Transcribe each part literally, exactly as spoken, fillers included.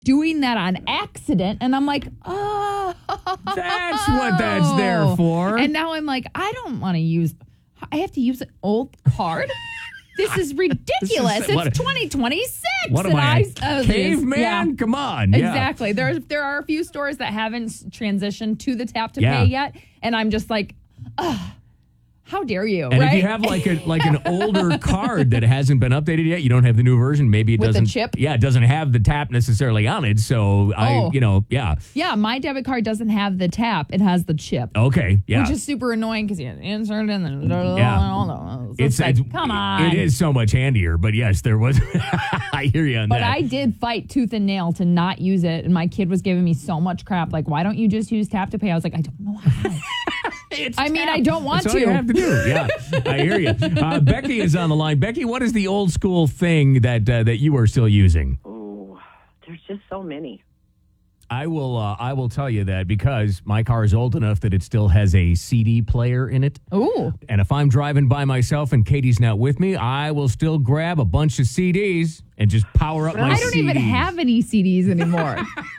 doing that on accident. And I'm like, oh. That's what that's there for. And now I'm like, I don't want to use, I have to use an old card? This is ridiculous. This is, what, it's twenty twenty-six. What am I, I uh, caveman? Yeah. Come on. Yeah. Exactly. There, there are a few stores that haven't transitioned to the tap to Yeah. pay yet. And I'm just like, ugh. How dare you, and right? if you have like a like an older card that hasn't been updated yet, you don't have the new version, maybe it With the doesn't chip? Yeah, it doesn't have the tap necessarily on it. So I Oh. you know, yeah. Yeah, my debit card doesn't have the tap. It has the chip. Okay. Yeah. Which is super annoying because you have to insert it and then Yeah. so it's, like, it's- come on. It is so much handier, but yes, there was I hear you on But that. I did fight tooth and nail to not use it, and my kid was giving me so much crap. Like, why don't you just use tap to pay? I was like, I don't know how. It's I mean, tap. I don't want That's all to. you have to do. Yeah, I hear you. Uh, Becky is on the line. Becky, what is the old school thing that uh, that you are still using? Oh, there's just so many. I will. Uh, I will tell you that because my car is old enough that it still has a C D player in it. Ooh. And if I'm driving by myself and Katie's not with me, I will still grab a bunch of C Ds and just power up my I don't C Ds. even have any C Ds anymore.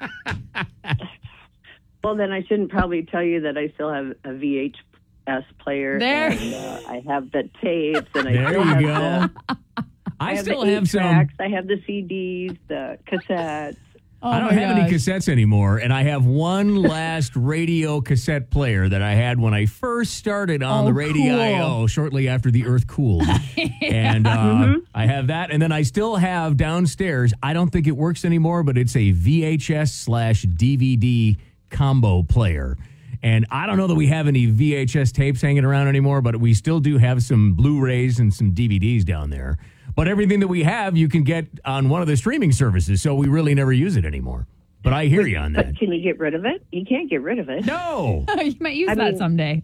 Well, then I shouldn't probably tell you that I still have a V H S player. There. And, uh, I have the tapes, and I There still you have go. the. I, I have still the have some. tracks. I have the C Ds, the cassettes. Oh I don't my have any gosh. cassettes anymore, and I have one last radio cassette player that I had when I first started on Oh, the Radio I O cool. shortly after the Earth cooled. And uh, Mm-hmm. I have that, and then I still have downstairs, I don't think it works anymore, but it's a V H S slash D V D combo player. And I don't know that we have any V H S tapes hanging around anymore, but we still do have some Blu-rays and some D V Ds down there. But everything that we have, you can get on one of the streaming services, so we really never use it anymore. But I hear you on that. But can you get rid of it? You can't get rid of it. No. You might use I that mean- someday.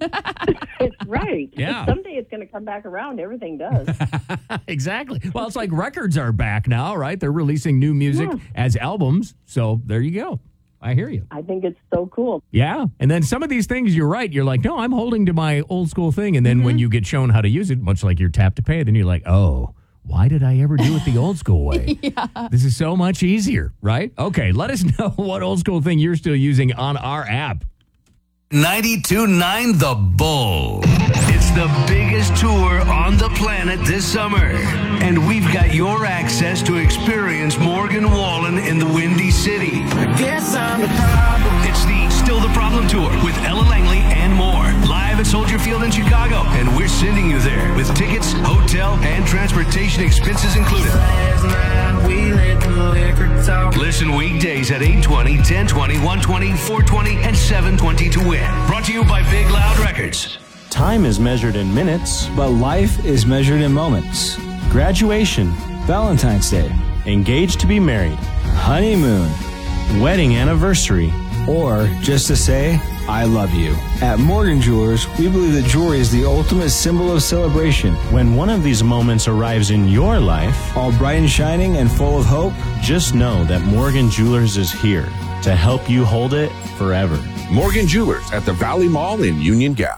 It's right. Yeah. Someday it's going to come back around. Everything does. Exactly. Well, it's like records are back now, right? They're releasing new music Yeah. as albums. So there you go. I hear you. I think it's so cool. Yeah. And then some of these things, you're right. You're like, no, I'm holding to my old school thing. And then Mm-hmm. when you get shown how to use it, much like your tap to pay, then you're like, oh, why did I ever do it the old school way? Yeah. This is so much easier, right? Okay. Let us know what old school thing you're still using on our app. ninety-two point nine The Bull. It's the biggest tour on the planet this summer. And we've got your access to experience Morgan Wallen in the Windy City. Guess I'm the problem. It's the Still the Problem Tour with Ella Langley and more. Live at Soldier Field in Chicago. And we're sending you there with tickets, hotel, and transportation expenses included. Last night we let the liquor talk. Listen weekdays at eight twenty, ten twenty, one twenty, four twenty, and seven twenty to win. Brought to you by Big Loud Records. Time is measured in minutes, but life is measured in moments. Graduation, Valentine's Day, engaged to be married, honeymoon, wedding anniversary, or just to say, I love you. At Morgan Jewelers, we believe that jewelry is the ultimate symbol of celebration. When one of these moments arrives in your life, All bright and shining and full of hope, just know that Morgan Jewelers is here to help you hold it forever. Morgan Jewelers at the Valley Mall in Union Gap.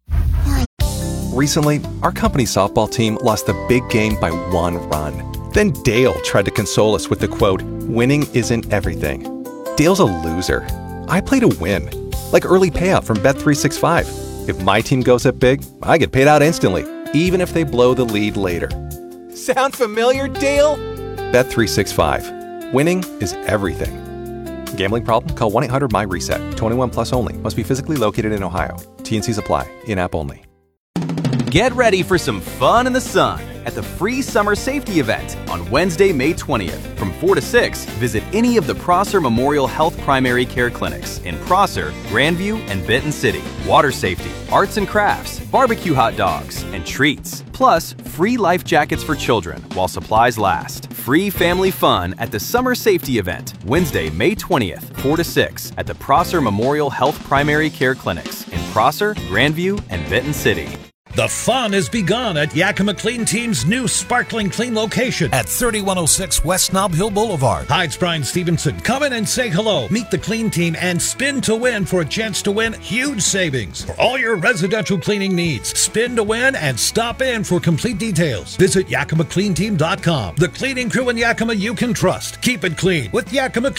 Recently, our company softball team lost the big game by one run. Then Dale tried to console us with the quote, "Winning isn't everything." Dale's a loser. I play to win. Like early payout from Bet three sixty-five. If my team goes up big, I get paid out instantly, even if they blow the lead later. Sound familiar, Dale? Bet three sixty-five. Winning is everything. Gambling problem? Call one eight hundred M Y reset. twenty-one plus only. Must be physically located in Ohio. T N Cs apply. In-app only. Get ready for some fun in the sun at the free summer safety event on Wednesday, May twentieth. From four to six, visit any of the Prosser Memorial Health Primary Care Clinics in Prosser, Grandview, and Benton City. Water safety, arts and crafts, barbecue hot dogs, and treats. Plus, free life jackets for children while supplies last. Free family fun at the summer safety event, Wednesday, May twentieth, four to six, at the Prosser Memorial Health Primary Care Clinics in Prosser, Grandview, and Benton City. The fun has begun at Yakima Clean Team's new Sparkling Clean location at thirty-one oh six West Nob Hill Boulevard. Hi, it's Brian Stevenson. Come in and say hello. Meet the Clean Team and spin to win for a chance to win huge savings for all your residential cleaning needs. Spin to win and stop in for complete details. Visit Yakima Clean Team dot com. The cleaning crew in Yakima you can trust. Keep it clean with Yakima Clean.